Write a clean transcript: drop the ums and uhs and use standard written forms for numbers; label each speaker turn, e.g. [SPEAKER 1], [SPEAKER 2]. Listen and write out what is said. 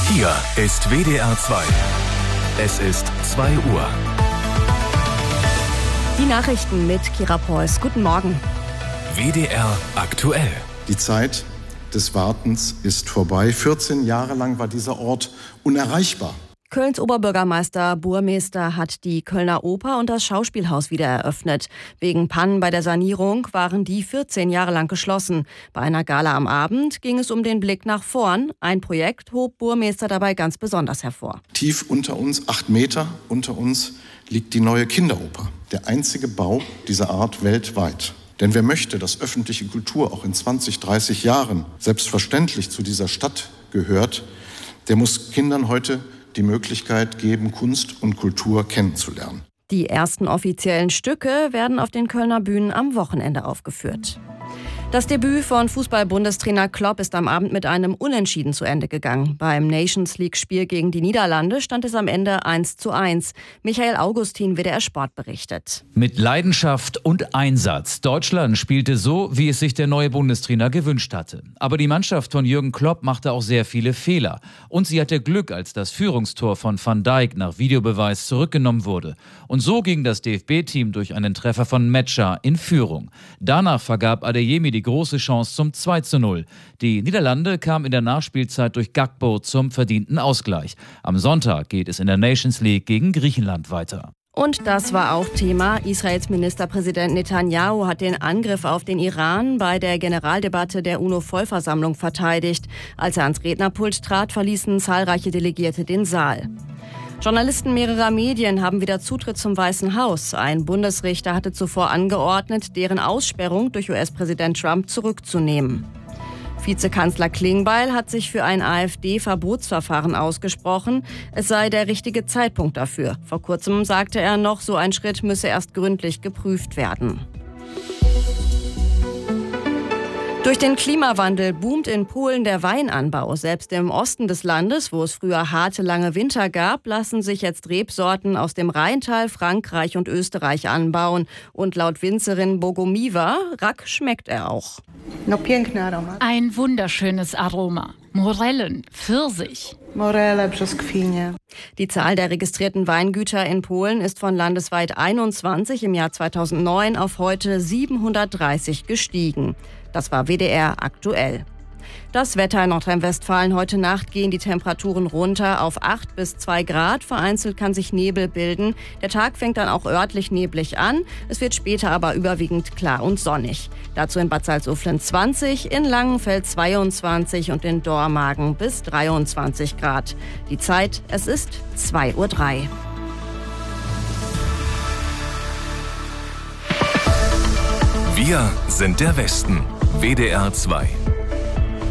[SPEAKER 1] Hier ist WDR 2. Es ist 2 Uhr.
[SPEAKER 2] Die Nachrichten mit Kira Preuß. Guten Morgen.
[SPEAKER 1] WDR aktuell.
[SPEAKER 3] Die Zeit des Wartens ist vorbei. 14 Jahre lang war dieser Ort unerreichbar.
[SPEAKER 2] Kölns Oberbürgermeister Burmester hat die Kölner Oper und das Schauspielhaus wieder eröffnet. Wegen Pannen bei der Sanierung waren die 14 Jahre lang geschlossen. Bei einer Gala am Abend ging es um den Blick nach vorn. Ein Projekt hob Burmester dabei ganz besonders hervor.
[SPEAKER 3] Tief unter uns, 8 Meter unter uns, liegt die neue Kinderoper. Der einzige Bau dieser Art weltweit. Denn wer möchte, dass öffentliche Kultur auch in 20, 30 Jahren selbstverständlich zu dieser Stadt gehört, der muss Kindern heute die Möglichkeit geben, Kunst und Kultur kennenzulernen.
[SPEAKER 2] Die ersten offiziellen Stücke werden auf den Kölner Bühnen am Wochenende aufgeführt. Das Debüt von Fußball-Bundestrainer Klopp ist am Abend mit einem Unentschieden zu Ende gegangen. Beim Nations-League-Spiel gegen die Niederlande stand es am Ende 1:1. Michael Augustin, WDR Sport, berichtet.
[SPEAKER 4] Mit Leidenschaft und Einsatz. Deutschland spielte so, wie es sich der neue Bundestrainer gewünscht hatte. Aber die Mannschaft von Jürgen Klopp machte auch sehr viele Fehler. Und sie hatte Glück, als das Führungstor von Van Dijk nach Videobeweis zurückgenommen wurde. Und so ging das DFB-Team durch einen Treffer von Metscher in Führung. Danach vergab Adeyemi die große Chance zum 2:0. Die Niederlande kam in der Nachspielzeit durch Gakpo zum verdienten Ausgleich. Am Sonntag geht es in der Nations League gegen Griechenland weiter.
[SPEAKER 2] Und das war auch Thema. Israels Ministerpräsident Netanyahu hat den Angriff auf den Iran bei der Generaldebatte der UNO-Vollversammlung verteidigt. Als er ans Rednerpult trat, verließen zahlreiche Delegierte den Saal. Journalisten mehrerer Medien haben wieder Zutritt zum Weißen Haus. Ein Bundesrichter hatte zuvor angeordnet, deren Aussperrung durch US-Präsident Trump zurückzunehmen. Vizekanzler Klingbeil hat sich für ein AfD-Verbotsverfahren ausgesprochen. Es sei der richtige Zeitpunkt dafür. Vor kurzem sagte er noch, so ein Schritt müsse erst gründlich geprüft werden. Durch den Klimawandel boomt in Polen der Weinanbau. Selbst im Osten des Landes, wo es früher harte, lange Winter gab, lassen sich jetzt Rebsorten aus dem Rheintal, Frankreich und Österreich anbauen. Und laut Winzerin Bogumiła Rack schmeckt er auch.
[SPEAKER 5] Ein wunderschönes Aroma. Morellen, Pfirsich.
[SPEAKER 2] Die Zahl der registrierten Weingüter in Polen ist von landesweit 21 im Jahr 2009 auf heute 730 gestiegen. Das war WDR aktuell. Das Wetter in Nordrhein-Westfalen: heute Nacht gehen die Temperaturen runter auf 8 bis 2 Grad. Vereinzelt kann sich Nebel bilden. Der Tag fängt dann auch örtlich neblig an. Es wird später aber überwiegend klar und sonnig. Dazu in Bad Salzuflen 20, in Langenfeld 22 und in Dormagen bis 23 Grad. Die Zeit, es ist 2:03 Uhr.
[SPEAKER 1] Wir sind der Westen. WDR 2.